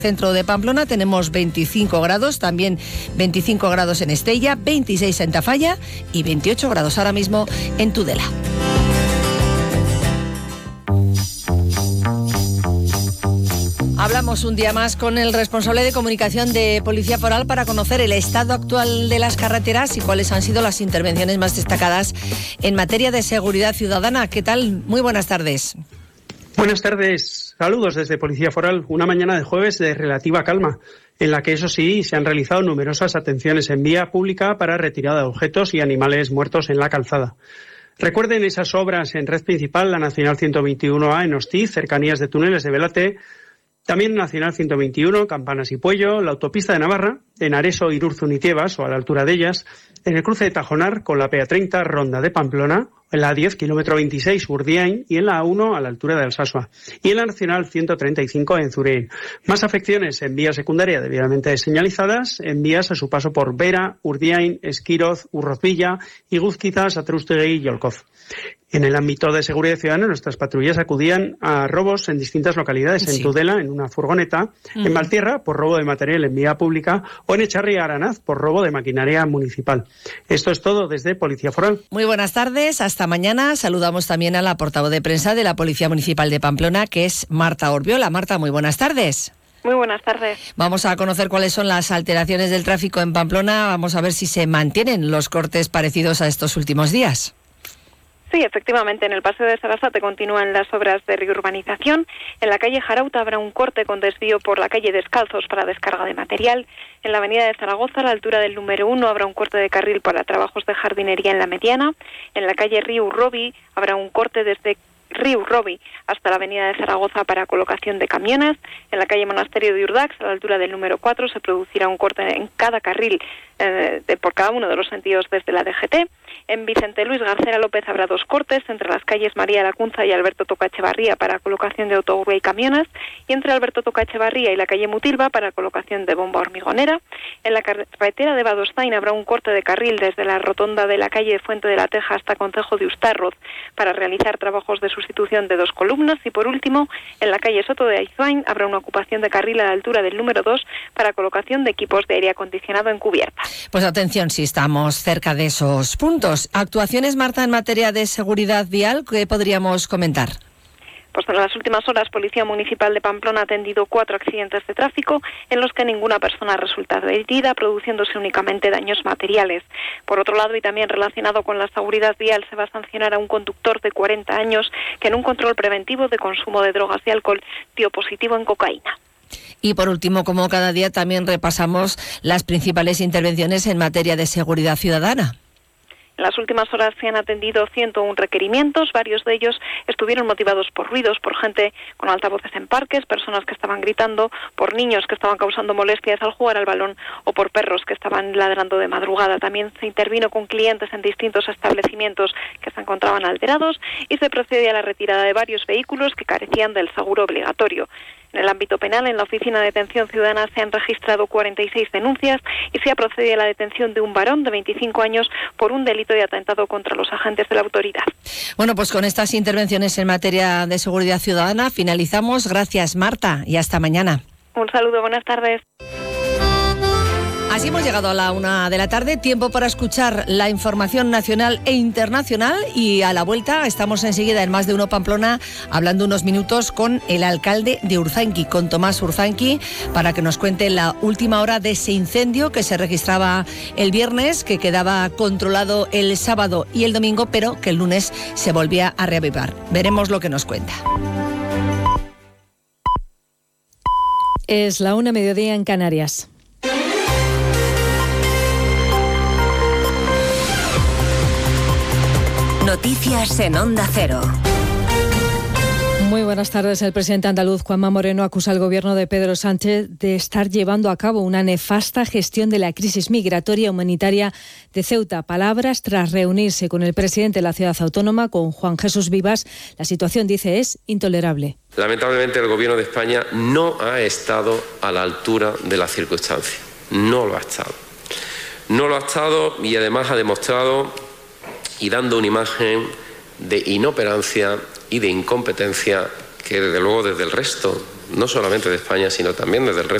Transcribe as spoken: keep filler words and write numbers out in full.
Centro de Pamplona tenemos veinticinco grados, también veinticinco grados en Estella, veintiséis en Tafalla y veintiocho grados ahora mismo en Tudela. Hablamos un día más con el responsable de comunicación de Policía Foral para conocer el estado actual de las carreteras y cuáles han sido las intervenciones más destacadas en materia de seguridad ciudadana. ¿Qué tal? Muy buenas tardes. Buenas tardes, saludos desde Policía Foral. Una mañana de jueves de relativa calma, en la que eso sí se han realizado numerosas atenciones en vía pública para retirada de objetos y animales muertos en la calzada. Recuerden esas obras en red principal, la Nacional ciento veintiuno A en Hostiz, cercanías de túneles de Velate, también Nacional ciento veintiuno, Campanas y Puello, la autopista de Navarra, en Areso, Irurzun y Tiebas, o a la altura de ellas, en el cruce de Tajonar con la P A treinta, Ronda de Pamplona, en la A diez, kilómetro veintiséis, Urdiain, y en la A uno, a la altura de Alsasua, y en la Nacional ciento treinta y cinco, en Zurein. Más afecciones en vía secundaria debidamente señalizadas, en vías a su paso por Vera, Urdiain, Esquiroz, Urrozvilla, Iguzquiza, Satrústegui y Yolcoz. En el ámbito de seguridad ciudadana, nuestras patrullas acudían a robos en distintas localidades, sí. En Tudela, en una furgoneta, uh-huh. En Valtierra, por robo de material en vía pública, o en Echarri Aranaz, por robo de maquinaria municipal. Esto es todo desde Policía Foral. Muy buenas tardes, hasta mañana. Saludamos también a la portavoz de prensa de la Policía Municipal de Pamplona, que es Marta Orbiola. Marta, muy buenas tardes. Muy buenas tardes. Vamos a conocer cuáles son las alteraciones del tráfico en Pamplona. Vamos a ver si se mantienen los cortes parecidos a estos últimos días. Sí, efectivamente, en el Paseo de Sarasate continúan las obras de reurbanización. En la calle Jarauta habrá un corte con desvío por la calle Descalzos para descarga de material. En la avenida de Zaragoza, a la altura del número uno, habrá un corte de carril para trabajos de jardinería en la mediana. En la calle Riu Robi habrá un corte desde Riu Robi hasta la avenida de Zaragoza para colocación de camiones. En la calle Monasterio de Urdax, a la altura del número cuatro, se producirá un corte en cada carril eh, de, por cada uno de los sentidos desde la D G T. En Vicente Luis Garcera López habrá dos cortes entre las calles María Lacunza y Alberto Tocachevarría para colocación de autogrúa y camiones, y entre Alberto Tocachevarría y la calle Mutilva para colocación de bomba hormigonera. En la carretera de Badostaín habrá un corte de carril desde la rotonda de la calle Fuente de la Teja hasta Concejo de Ustarroz para realizar trabajos de sustitución de dos columnas, y por último, en la calle Soto de Aizuain habrá una ocupación de carril a la altura del número dos para colocación de equipos de aire acondicionado en cubierta. Pues atención si estamos cerca de esos puntos. Actuaciones, Marta, en materia de seguridad vial, ¿qué podríamos comentar? Pues en las últimas horas, Policía Municipal de Pamplona ha atendido cuatro accidentes de tráfico en los que ninguna persona ha resultado herida, produciéndose únicamente daños materiales. Por otro lado, y también relacionado con la seguridad vial, se va a sancionar a un conductor de cuarenta años que en un control preventivo de consumo de drogas y alcohol dio positivo en cocaína. Y por último, como cada día, también repasamos las principales intervenciones en materia de seguridad ciudadana. En las últimas horas se han atendido ciento uno requerimientos, varios de ellos estuvieron motivados por ruidos, por gente con altavoces en parques, personas que estaban gritando, por niños que estaban causando molestias al jugar al balón o por perros que estaban ladrando de madrugada. También se intervino con clientes en distintos establecimientos que se encontraban alterados y se procede a la retirada de varios vehículos que carecían del seguro obligatorio. En el ámbito penal, en la Oficina de Detención Ciudadana se han registrado cuarenta y seis denuncias y se ha procedido a la detención de un varón de veinticinco años por un delito de atentado contra los agentes de la autoridad. Bueno, pues con estas intervenciones en materia de seguridad ciudadana finalizamos. Gracias, Marta, y hasta mañana. Un saludo, buenas tardes. Así hemos llegado a la una de la tarde, tiempo para escuchar la información nacional e internacional, y a la vuelta estamos enseguida en Más de Uno Pamplona hablando unos minutos con el alcalde de Urzanqui, con Tomás Urzanqui, para que nos cuente la última hora de ese incendio que se registraba el viernes, que quedaba controlado el sábado y el domingo, pero que el lunes se volvía a reavivar. Veremos lo que nos cuenta. Es la una, mediodía en Canarias. Noticias en Onda Cero. Muy buenas tardes. El presidente andaluz Juanma Moreno acusa al gobierno de Pedro Sánchez de estar llevando a cabo una nefasta gestión de la crisis migratoria humanitaria de Ceuta. Palabras tras reunirse con el presidente de la ciudad autónoma, con Juan Jesús Vivas. La situación, dice, es intolerable. Lamentablemente el gobierno de España no ha estado a la altura de las circunstancias. No lo ha estado. No lo ha estado y además ha demostrado y dando una imagen de inoperancia y de incompetencia que desde luego desde el resto no solamente de España, sino también desde el resto